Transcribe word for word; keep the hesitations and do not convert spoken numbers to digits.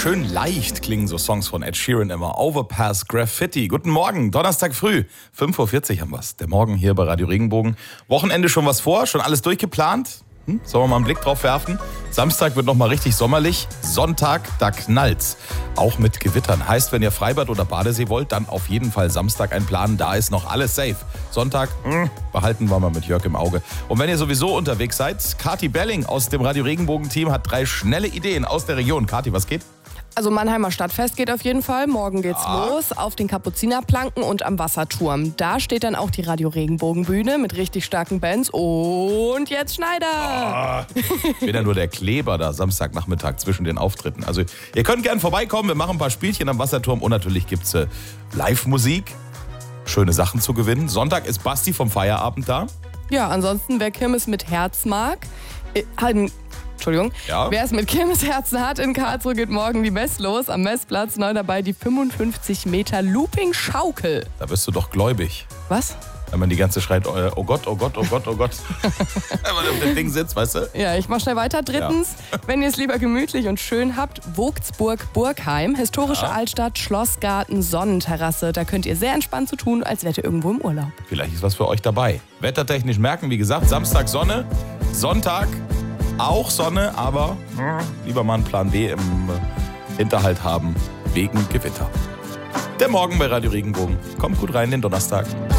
Schön leicht klingen so Songs von Ed Sheeran immer. Overpass Graffiti. Guten Morgen, Donnerstag früh. fünf Uhr vierzig haben wir's. Der Morgen hier bei Radio Regenbogen. Wochenende schon was vor? Schon alles durchgeplant? Hm? Sollen wir mal einen Blick drauf werfen? Samstag wird nochmal richtig sommerlich. Sonntag, da knallt's. Auch mit Gewittern. Heißt, wenn ihr Freibad oder Badesee wollt, dann auf jeden Fall Samstag einplanen. Da ist noch alles safe. Sonntag, mh, behalten wir mal mit Jörg im Auge. Und wenn ihr sowieso unterwegs seid, Kathi Belling aus dem Radio Regenbogen-Team hat drei schnelle Ideen aus der Region. Kathi, was geht? Also Mannheimer Stadtfest geht auf jeden Fall. Morgen geht's Ah. los auf den Kapuzinerplanken und am Wasserturm. Da steht dann auch die Radio Regenbogen-Bühne mit richtig starken Bands. Und jetzt Schneider. Ah, ich bin ja nur der Kleber da Samstagnachmittag zwischen den Auftritten. Also ihr könnt gern vorbeikommen. Wir machen ein paar Spielchen am Wasserturm. Und natürlich gibt's äh, Live-Musik. Schöne Sachen zu gewinnen. Sonntag ist Basti vom Feierabend da. Ja, ansonsten, wer Kirmes mit Herz mag, äh, halt, Entschuldigung, Ja. wer es mit Kirmesherzen hat in Karlsruhe, geht morgen die Mess los. Am Messplatz neu dabei die fünfundfünfzig Meter Looping-Schaukel. Da bist du doch gläubig. Was? Wenn man die ganze schreit, äh, oh Gott, oh Gott, oh Gott, oh Gott. Wenn man auf dem Ding sitzt, weißt du? Ja, ich mach schnell weiter. Drittens, wenn ihr es lieber gemütlich und schön habt, Vogtsburg Burgheim, historische Ja. Altstadt, Schlossgarten, Sonnenterrasse. Da könnt ihr sehr entspannt so tun, als wärt ihr irgendwo im Urlaub. Vielleicht ist was für euch dabei. Wettertechnisch merken, wie gesagt, Samstag Sonne, Sonntag auch Sonne, aber äh, lieber mal einen Plan B im äh, Hinterhalt haben, wegen Gewitter. Der Morgen bei Radio Regenbogen. Kommt gut rein den Donnerstag.